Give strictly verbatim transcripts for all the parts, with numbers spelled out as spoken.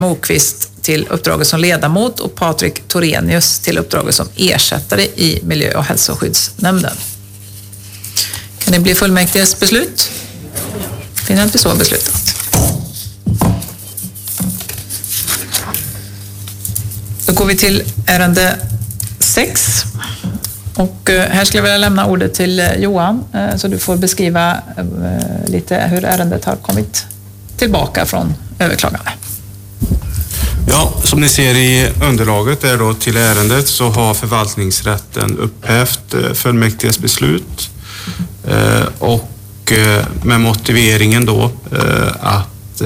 Mokvist till uppdraget som ledamot och Patrik Torenius till uppdraget som ersättare i miljö- och hälsoskyddsnämnden. Kan det bli fullmäktiges beslut? Finner inte så beslutat. Då går vi till ärende sex. Och här skulle jag vilja lämna ordet till Johan så du får beskriva lite hur ärendet har kommit tillbaka från överklagande. Ja, som ni ser i underlaget där då till ärendet så har förvaltningsrätten upphävt fullmäktiges beslut och med motiveringen då att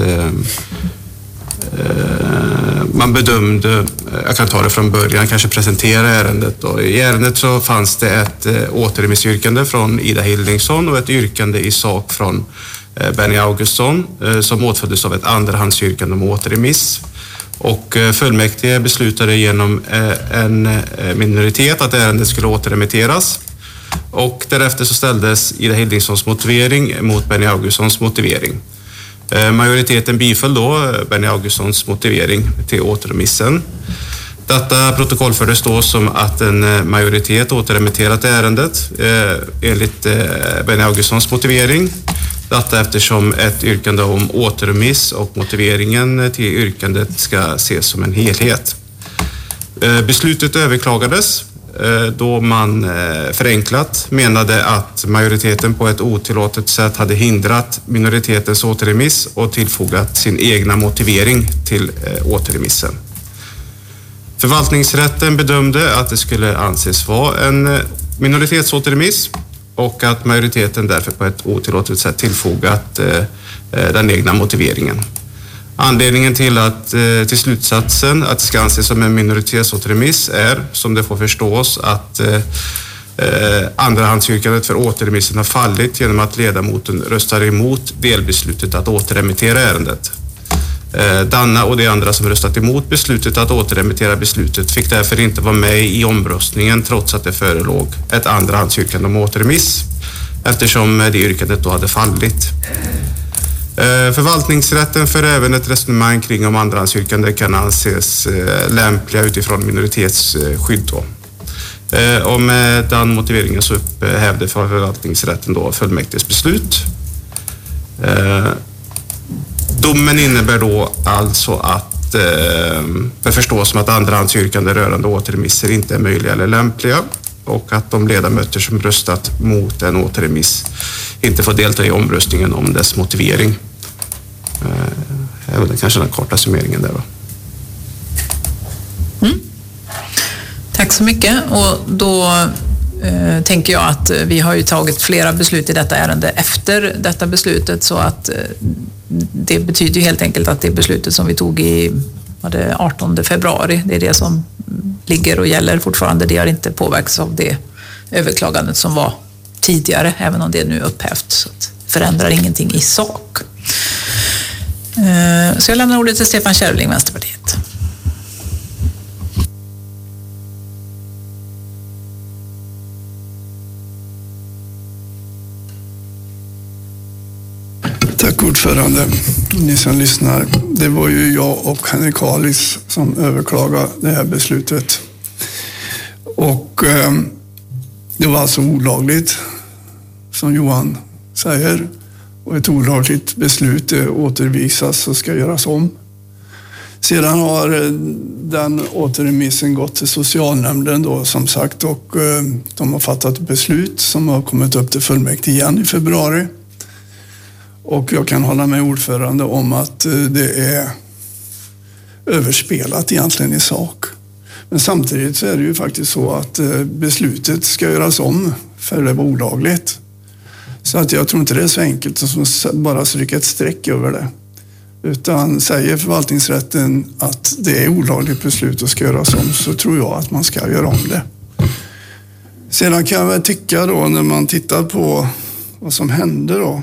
man bedömde, jag kan ta det från början, kanske presentera ärendet då. I ärendet så fanns det ett återremissyrkande från Ida Hildingsson och ett yrkande i sak från Benny Augustsson som åtföljdes av ett andrahandsyrkande om återremiss. Och fullmäktige beslutade genom en minoritet att ärendet skulle återremitteras. Och därefter så ställdes Ida Hildingssons motivering mot Benny Augustssons motivering. Majoriteten biföll då Benny Augustssons motivering till återremissen. Detta protokoll fördes då som att en majoritet återremitterat ärendet eh, enligt eh, Benny Augustssons motivering. Detta eftersom ett yrkande om återremiss och motiveringen till yrkandet ska ses som en helhet. Eh, beslutet överklagades eh, då man eh, förenklat menade att majoriteten på ett otillåtet sätt hade hindrat minoritetens återremiss och tillfogat sin egna motivering till eh, återremissen. Förvaltningsrätten bedömde att det skulle anses vara en minoritetsåterremiss och att majoriteten därför på ett otillåtet sätt tillfogat eh, den egna motiveringen. Anledningen till, att, eh, till slutsatsen att det ska anses som en minoritetsåterremiss är, som det får förstås, att eh, andrahandsyrkandet för återremissen har fallit genom att ledamoten röstar emot delbeslutet att återremittera ärendet. Danna och de andra som röstat emot beslutet att återremittera beslutet fick därför inte vara med i omröstningen trots att det förelåg ett andrahandsyrkande om återremiss eftersom det yrkandet då hade fallit. Förvaltningsrätten för även ett resonemang kring om andrahandsyrkande kan anses lämpliga utifrån minoritetsskydd då. Och med den motiveringen så upphävde förvaltningsrätten då fullmäktiges beslut. Domen innebär då alltså att eh, det förstås som att andrahandsyrkande rörande återremisser inte är möjliga eller lämpliga och att de ledamöter som röstat mot en återremiss inte får delta i omröstningen om dess motivering. Eh, det kanske den korta summeringen där då. Mm. Tack så mycket och då eh, tänker jag att vi har ju tagit flera beslut i detta ärende efter detta beslutet så att eh, det betyder ju helt enkelt att det beslutet som vi tog i var det artonde februari, det är det som ligger och gäller fortfarande. Det har inte påverkats av det överklagandet som var tidigare, även om det nu är upphävt. Så det förändrar ingenting i sak. Så jag lämnar ordet till Stefan Kärvling, Vänsterpartiet. Tack ordförande. Ni som lyssnar. Det var ju jag och Henrik Halis som överklagade det här beslutet. Och eh, det var alltså olagligt, som Johan säger. Och ett olagligt beslut återvisas och ska göras om. Sedan har den återremissen gått till socialnämnden då, som sagt, och eh, de har fattat beslut som har kommit upp till fullmäktige igen i februari. Och jag kan hålla med ordförande om att det är överspelat egentligen i sak. Men samtidigt så är det ju faktiskt så att beslutet ska göras om för det var olagligt. Så att jag tror inte det är så enkelt att bara stryka ett streck över det. Utan säger förvaltningsrätten att det är olagligt beslut och ska göras om, så tror jag att man ska göra om det. Sedan kan jag väl tycka då, när man tittar på vad som hände då.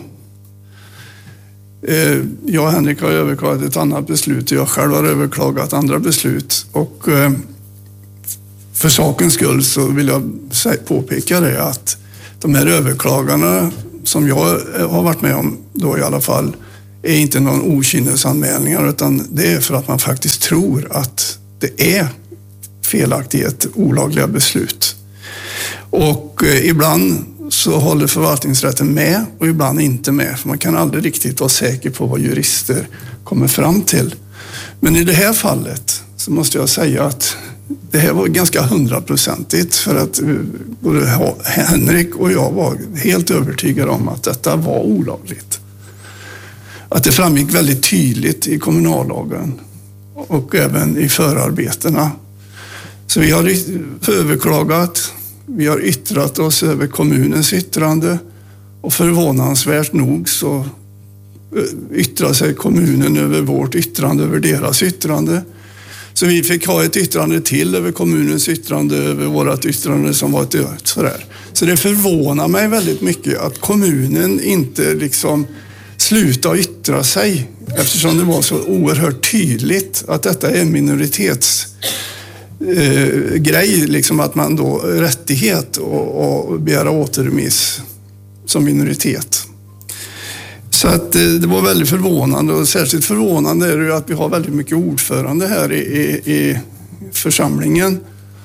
Jag och Henrik har överklagat ett annat beslut och jag själv har överklagat andra beslut. Och för sakens skull så vill jag påpeka det att de här överklagandena som jag har varit med om då i alla fall är inte någon okynnesanmälningar, utan det är för att man faktiskt tror att det är felaktighet, olagliga beslut. Och eh, ibland så håller förvaltningsrätten med och ibland inte med. För man kan aldrig riktigt vara säker på vad jurister kommer fram till. Men i det här fallet så måste jag säga att det här var ganska hundraprocentigt, för att både Henrik och jag var helt övertygade om att detta var olagligt. Att det framgick väldigt tydligt i kommunallagen och även i förarbetena. Så vi har överklagat, vi har yttrat oss över kommunens yttrande och förvånansvärt nog så yttrar sig kommunen över vårt yttrande, över deras yttrande. Så vi fick ha ett yttrande till över kommunens yttrande, över vårt yttrande som var ett sådär. Så det förvånar mig väldigt mycket att kommunen inte liksom sluta yttra sig, eftersom det var så oerhört tydligt att detta är en minoritets eh, grej, liksom att man då rättighet och, och begära återremiss som minoritet. Så att eh, det var väldigt förvånande, och särskilt förvånande är det ju att vi har väldigt mycket ordförande här i, i, i församlingen.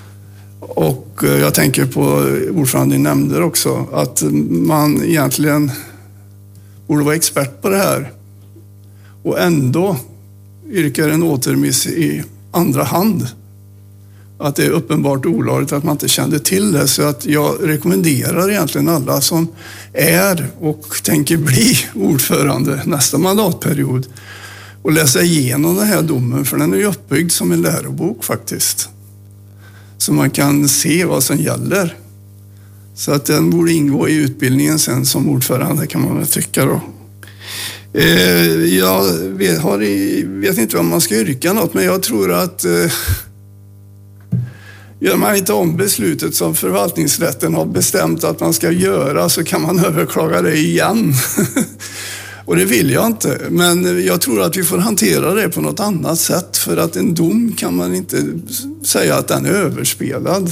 Och eh, jag tänker på ordförande i nämnder också, att man egentligen borde vara expert på det här och ändå yrkar en återremiss i andra hand. Att det är uppenbart olagligt att man inte kände till det. Så att jag rekommenderar egentligen alla som är och tänker bli ordförande nästa mandatperiod och läsa igenom den här domen, för den är ju uppbyggd som en lärobok faktiskt. Så man kan se vad som gäller. Så att den borde ingå i utbildningen sen som ordförande, kan man väl tycka då. Eh, jag vet, har i, vet inte om man ska yrka något, men jag tror att eh, gör man inte om beslutet som förvaltningsrätten har bestämt att man ska göra, så kan man överklaga det igen. Och det vill jag inte, men jag tror att vi får hantera det på något annat sätt, för att en dom kan man inte säga att den är överspelad.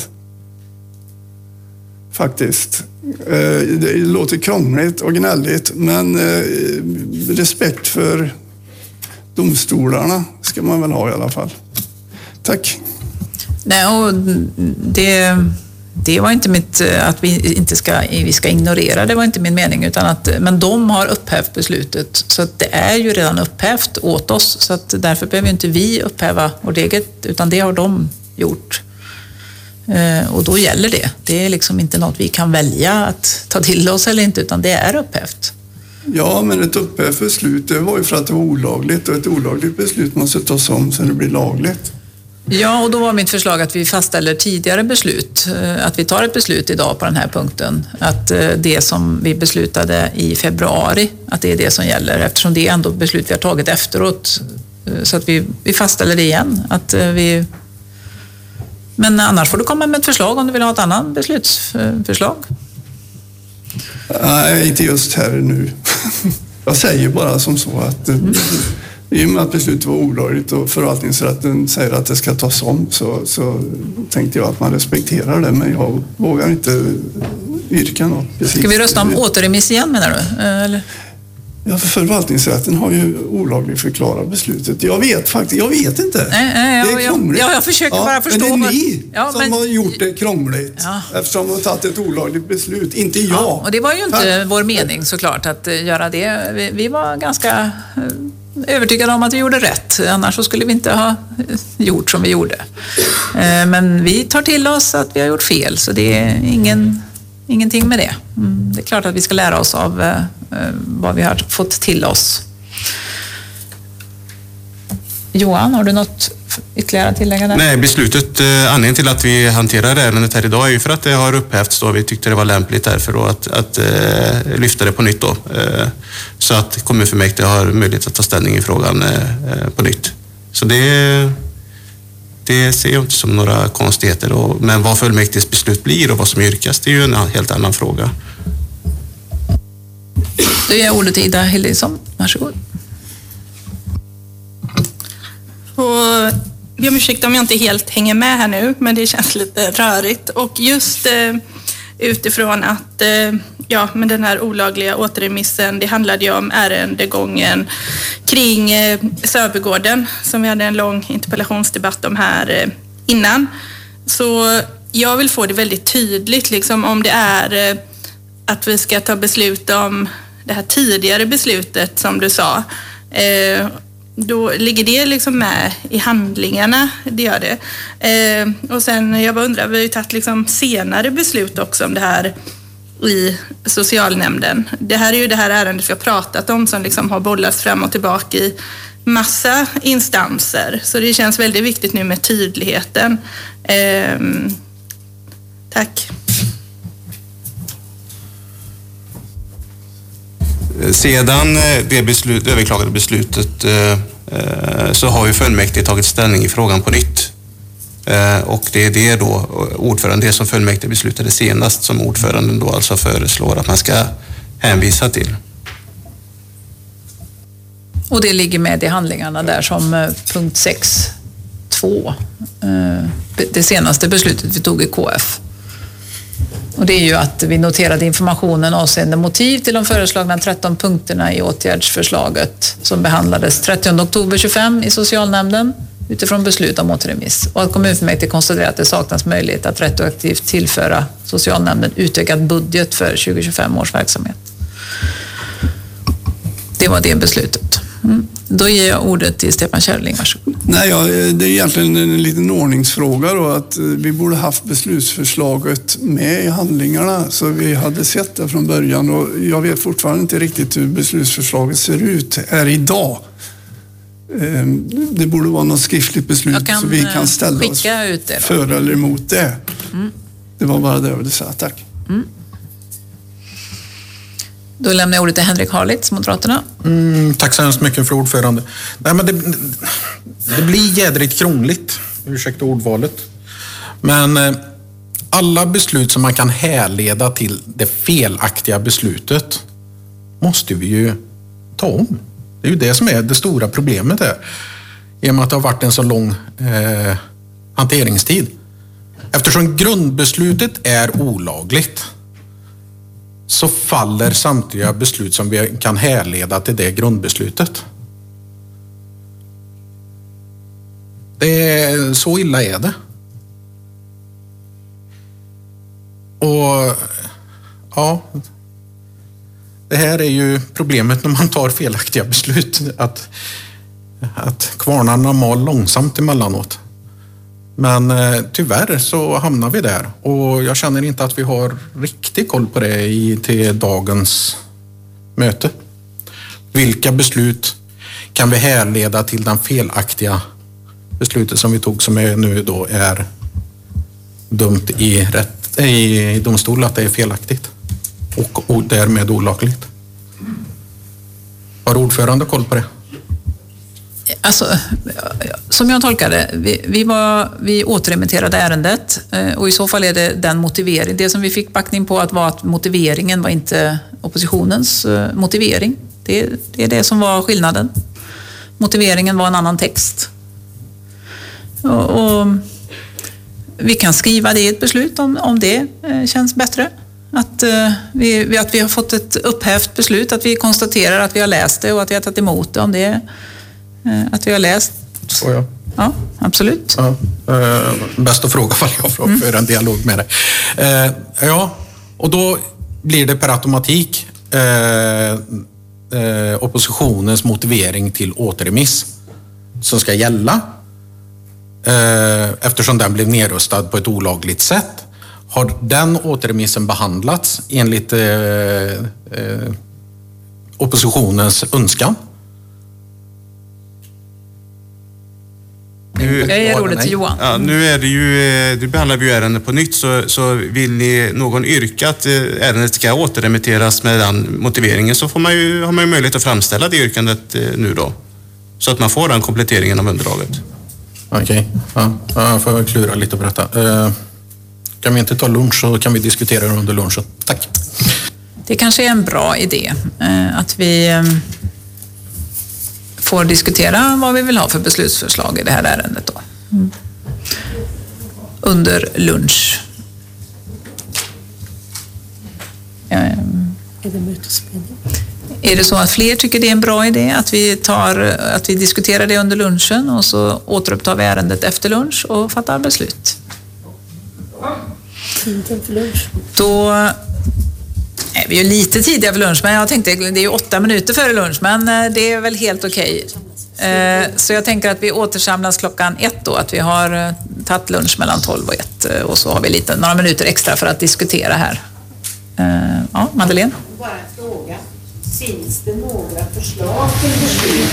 Faktiskt. Det låter krångligt och gnälligt, men respekt för domstolarna ska man väl ha i alla fall. Tack. Nej, och det, det var inte mitt, att vi inte ska, vi ska ignorera, det var inte min mening, utan att, men de har upphävt beslutet, så att det är ju redan upphävt åt oss, så att därför behöver inte vi upphäva vårt eget, utan det har de gjort. Och då gäller det. Det är liksom inte något vi kan välja att ta till oss eller inte, utan det är upphävt. Ja, men ett upphävt beslut, det var ju för att det var olagligt, och ett olagligt beslut måste tas om så det blir lagligt. Ja, och då var mitt förslag att vi fastställer tidigare beslut, att vi tar ett beslut idag på den här punkten, att det som vi beslutade i februari, att det är det som gäller, eftersom det är ändå beslut vi har tagit efteråt, så att vi, vi fastställer det igen, att vi. Men annars får du komma med ett förslag om du vill ha ett annat beslutsförslag. Nej, inte just här nu. Jag säger bara som så att mm. i och med att beslutet var olagligt och förvaltningsrätten säger att det ska tas om, så, så tänkte jag att man respekterar det, men jag vågar inte yrka något. Precis. Ska vi rösta om återremiss igen, menar du? Eller? Ja, för förvaltningsrätten har ju olagligt förklarat beslutet. Jag vet faktiskt, jag vet inte. Nej, nej, det är krångligt. Ja, jag försöker ja, bara förstå. Men det är ni ja, som men... har gjort det krångligt. Ja. Eftersom de har tagit ett olagligt beslut, inte jag. Ja, och det var ju inte för... vår mening såklart att göra det. Vi, vi var ganska övertygade om att vi gjorde rätt. Annars så skulle vi inte ha gjort som vi gjorde. Men vi tar till oss att vi har gjort fel, så det är ingen... Ingenting med det. Mm, det är klart att vi ska lära oss av eh, vad vi har fått till oss. Johan, har du något ytterligare att tillägga där? Nej, beslutet, eh, anledningen till att vi hanterar ärendet här idag är ju för att det har upphävts då. Vi tyckte det var lämpligt därför då att, att eh, lyfta det på nytt då. Eh, så att kommunfullmäktige har möjlighet att ta ställning i frågan eh, på nytt. Så det Det ser jag inte som några konstigheter. Och, men vad fullmäktiges beslut blir och vad som yrkas, det är ju en helt annan fråga. Då ger jag ordet till Ida Hildesson. Varsågod. Och jag ursäkta om jag inte helt hänger med här nu, men det känns lite rörigt. Och just eh, utifrån att ja, men den här olagliga återremissen, det handlade ju om ärendegången kring Sörbygården som vi hade en lång interpellationsdebatt om här innan. Så jag vill få det väldigt tydligt liksom, om det är att vi ska ta beslut om det här tidigare beslutet som du sa. Eh, då ligger det liksom med i handlingarna, det gör det. Eh, och sen, jag bara undrar, vi har ju tagit liksom senare beslut också om det här i socialnämnden. Det här är ju det här ärendet vi har pratat om som liksom har bollats fram och tillbaka i massa instanser. Så det känns väldigt viktigt nu med tydligheten. Eh, tack. Sedan det beslut, överklagade beslutet så har ju fullmäktige tagit ställning i frågan på nytt. Och det är det då ordförande, det som fullmäktige beslutade senast, som ordföranden då alltså föreslår att man ska hänvisa till. Och det ligger med i handlingarna där som punkt sex punkt två. Det senaste beslutet vi tog i K F. Och det är ju att vi noterade informationen avseende motiv till de föreslagna tretton punkterna i åtgärdsförslaget som behandlades trettionde oktober tjugofem i socialnämnden utifrån beslut om återremiss. Och att kommunfullmäktige konstaterar att det saknas möjlighet att retroaktivt tillföra socialnämnden utökad budget för tjugo tjugofem års verksamhet. Det var det beslutet. Mm. Då ger jag ordet till Stefan Kärrling, varsågod. Nej, ja, det är egentligen en liten ordningsfråga då, att vi borde haft beslutsförslaget med i handlingarna så vi hade sett det från början, och jag vet fortfarande inte riktigt hur beslutsförslaget ser ut här idag. Det borde vara något skriftligt beslut så vi kan ställa oss ut det för eller emot det. Mm. Det var bara det jag ville säga. Tack. Mm. Då lämnar jag ordet till Henrik Harlitz, Moderaterna. Mm, tack så hemskt mycket för ordförande. Nej, men det, det blir jädrigt krångligt, ursäkta ordvalet. Men eh, alla beslut som man kan härleda till det felaktiga beslutet måste vi ju ta om. Det är ju det som är det stora problemet här. I och med att det har varit en så lång eh, hanteringstid. Eftersom grundbeslutet är olagligt så faller samtliga beslut som vi kan härleda till det grundbeslutet. Det är, så illa är det. Och ja, det här är ju problemet när man tar felaktiga beslut. Att, att kvarnarna mal långsamt emellanåt. Men eh, tyvärr så hamnar vi där. Och jag känner inte att vi har riktigt koll på det i, till dagens möte. Vilka beslut kan vi härleda till den felaktiga beslutet som vi tog, som är nu då är dömt i, rätt, i domstol att det är felaktigt. Och, och därmed olagligt. Har ordförande koll på det? Alltså, som jag tolkar det, vi, vi, var, vi återremitterade ärendet och i så fall är det den motivering. Det som vi fick backning på att var att motiveringen var inte oppositionens motivering. Det, det är det som var skillnaden. Motiveringen var en annan text. Och, och vi kan skriva det i ett beslut om, om det känns bättre. Att vi, att vi har fått ett upphävt beslut, att vi konstaterar att vi har läst det och att vi har tagit emot det om det. Att vi har läst. Får jag? Ja, absolut. Ja, eh, bäst att fråga vad jag får mm. för en dialog med dig. Eh, ja, och då blir det per automatik eh, eh, oppositionens motivering till återremiss som ska gälla. Eh, eftersom den blev nedröstad på ett olagligt sätt. Har den återremissen behandlats enligt eh, eh, oppositionens önskan? Nu, jag ger ordet till Johan. Ja, nu är det ju, nu behandlar vi ju ärendet på nytt, så, så vill ni någon yrka att ärendet ska återremitteras med den motiveringen, så får man ju, har man ju möjlighet att framställa det yrkandet nu då. Så att man får den kompletteringen av underlaget. Okej, okay. Ja, jag får klura lite på detta. Uh, kan vi inte ta lunch så kan vi diskutera det under lunchen. Tack. Det kanske är en bra idé uh, att vi um, får diskutera vad vi vill ha för beslutsförslag i det här ärendet då. Mm. Under lunch. Är det mötesmening? Är det så att fler tycker det är en bra idé att vi, tar, att vi diskuterar det under lunchen och så återupptar vi ärendet efter lunch och fattar beslut? Tiden för lunch? Då är vi ju lite tidigare för lunch, men jag tänkte det är ju åtta minuter före lunch, men det är väl helt okej. Så jag tänker att vi återsamlas klockan ett då, att vi har tagit lunch mellan tolv och ett och så har vi lite, några minuter extra för att diskutera här. Ja, Madeleine? Bara en fråga. Finns det några förslag till beslut?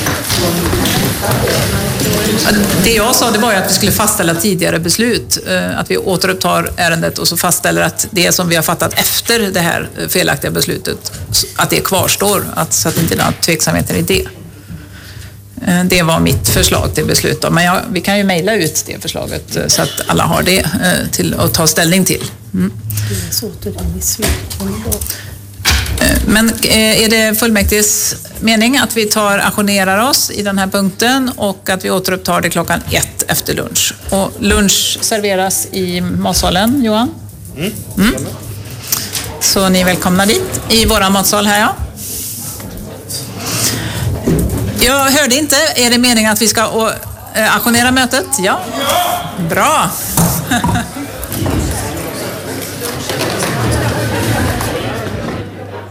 Det jag sa det var ju att vi skulle fastställa tidigare beslut. Att vi återupptar ärendet och så fastställer att det som vi har fattat efter det här felaktiga beslutet, att det kvarstår. Att, så att det inte är några tveksamheter i det. Det var mitt förslag till beslut. Men jag, vi kan ju mejla ut det förslaget så att alla har det till att ta ställning till. Mm. Det är så att det är misslyckande. Men är det fullmäktiges mening att vi tar ajournerar oss i den här punkten och att vi återupptar det klockan ett efter lunch? Och lunch serveras i matsalen, Johan? Mm. Mm. Så ni är välkomna dit i våra matsal här, ja. Jag hörde inte, är det meningen att vi ska ajournera mötet? Ja. Bra.